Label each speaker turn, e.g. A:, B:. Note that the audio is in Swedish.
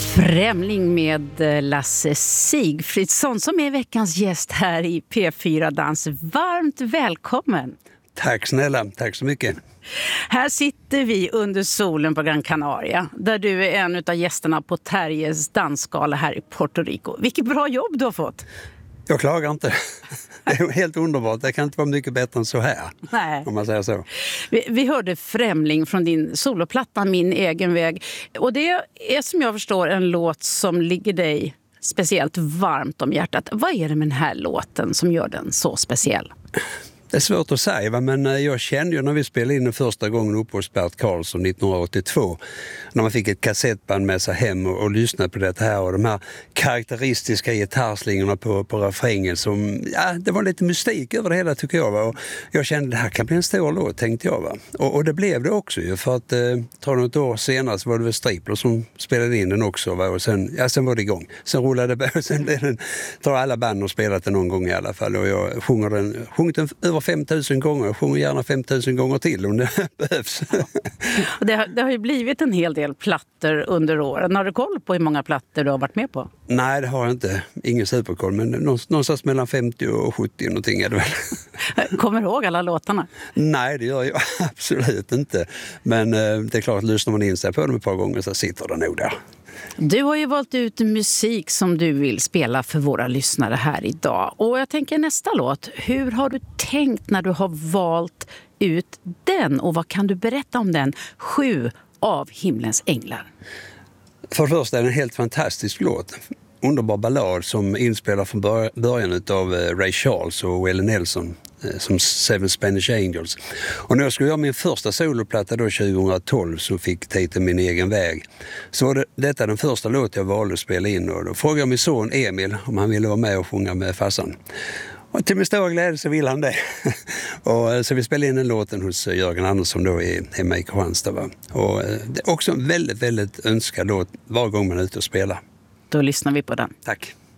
A: Främling med Lasse Sigfridsson som är veckans gäst här i P4 Dans. Varmt välkommen!
B: Tack snälla, tack så mycket.
A: Här sitter vi under solen på Gran Canaria där du är en av gästerna på Terjes dansskala här i Puerto Rico. Vilket bra jobb du har fått!
B: Jag klagar inte. Det är helt underbart. Det kan inte vara mycket bättre än så här.
A: Nej.
B: Om man säger så.
A: Vi hörde Främling från din soloplatta Min egen väg. Och det är som jag förstår en låt som ligger dig speciellt varmt om hjärtat. Vad är det med den här låten som gör den så speciell?
B: Det är svårt att säga, men jag kände ju när vi spelade in den första gången uppe hos Bert Karlsson 1982, när man fick ett kassettband med sig hem och lyssnade på det här och de här karaktäristiska gitarrslingorna på refrängen som, ja, det var lite mystik över det hela tycker jag. Va? Och jag kände att det här kan bli en stor låt, tänkte jag. Va? Och det blev det också ju, för att något år senare så var det väl Stripler som spelade in den också. Va? Och sen var det igång. Sen rullade det och sen blev den, tror alla band har spelat den någon gång i alla fall. Och jag sjungit den över 5000 gånger. Jag sjunger gärna 5000 gånger till om det behövs.
A: Det har ju blivit en hel del plattor under åren. Har du koll på hur många plattor du har varit med på?
B: Nej, det har jag inte. Ingen superkoll, men någonstans mellan 50 och 70 någonting är det väl.
A: Kommer du ihåg alla låtarna?
B: Nej, det gör jag absolut inte. Men det är klart att lyssnar man in sig på dem ett par gånger så sitter det nog där.
A: Du har ju valt ut musik som du vill spela för våra lyssnare här idag. Och jag tänker nästa låt. Hur har du tänkt när du har valt ut den? Och vad kan du berätta om den? 7 av himlens änglar.
B: För det första är det en helt fantastisk låt. Underbar ballad som inspelar från början av Ray Charles och Willie Nelson som Seven Spanish Angels. Och när jag skulle göra min första soloplatta då 2012 som fick titeln Min egen väg, så var detta den första låt jag valde att spela in. Och då frågade jag min son Emil om han ville vara med och sjunga med farsan. Och till min stora glädje så vill han det. Och så vi spelade in en låten hos Jörgen Andersson då hemma i Kristianstad. Va? Och det är också en väldigt, väldigt önskad låt var gång man är ute och spelar.
A: Då lyssnar vi på den.
B: Tack.